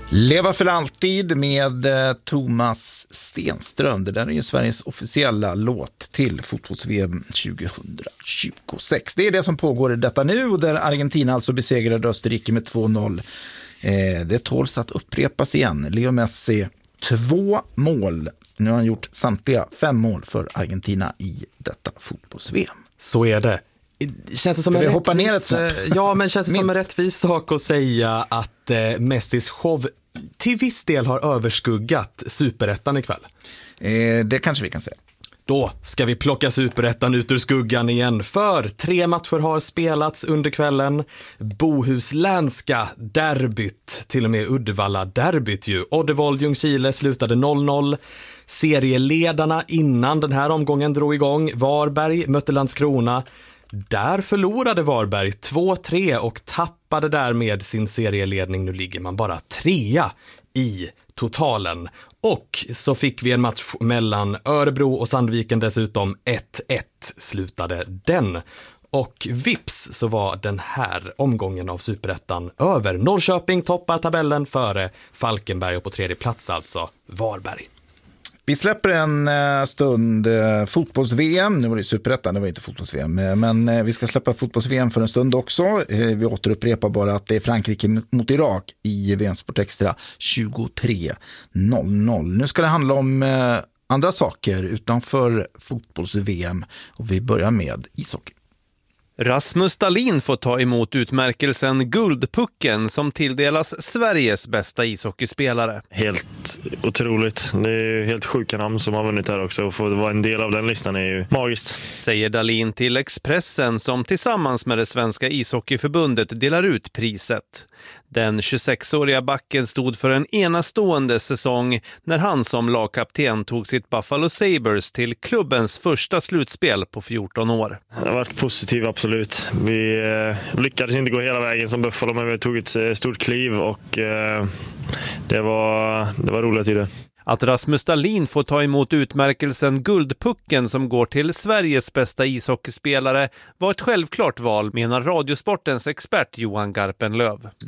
Leva för alltid med Thomas Stenström. Det där är ju Sveriges officiella låt till fotbolls-VM 2026. Det är det som pågår i detta nu, och där Argentina alltså besegrade Österrike med 2-0. Det tåls att upprepas igen. Leo Messi 2 mål. Nu har han gjort samtliga 5 mål för Argentina i detta fotbolls-VM. Så är det. Känns det som en rättvis sak att säga att Messis show till viss del har överskuggat Superettan ikväll. Det kanske vi kan säga. Då ska vi plocka Superettan ut ur skuggan igen, för 3 matcher har spelats under kvällen. Bohuslänska derbyt, till och med Uddevalla-derbyt ju. Oddevold-Ljungskile slutade 0-0. Serieledarna innan den här omgången drog igång, Varberg mötte Landskrona. Där förlorade Varberg 2-3 och tappade därmed sin serieledning. Nu ligger man bara 3 i totalen. Och så fick vi en match mellan Örebro och Sandviken dessutom. 1-1 slutade den. Och vips så var den här omgången av Superettan över. Norrköping toppar tabellen före Falkenberg, och på 3:e plats alltså Varberg. Vi släpper en stund fotbolls-VM. Nu var det Superettan, det var inte fotbolls-VM. Men vi ska släppa fotbolls-VM för en stund också. Vi återupprepar bara att det är Frankrike mot Irak i VM Sport Extra 23:00. Nu ska det handla om andra saker utanför fotbolls-VM. Och vi börjar med ishockey. Rasmus Dahlin får ta emot utmärkelsen Guldpucken som tilldelas Sveriges bästa ishockeyspelare. Helt otroligt. Det är helt sjuka namn som har vunnit här också. Och få vara en del av den listan är ju magiskt. Säger Dahlin till Expressen, som tillsammans med det svenska ishockeyförbundet delar ut priset. Den 26-åriga backen stod för en enastående säsong när han som lagkapten tog sitt Buffalo Sabres till klubbens första slutspel på 14 år. Det har varit positivt, absolut. Vi lyckades inte gå hela vägen som Buffalo, men vi tog ett stort kliv och det var roliga tider. Att Rasmus Dahlin får ta emot utmärkelsen Guldpucken som går till Sveriges bästa ishockeyspelare var ett självklart val, menar Radiosportens expert Johan Garpenlöv.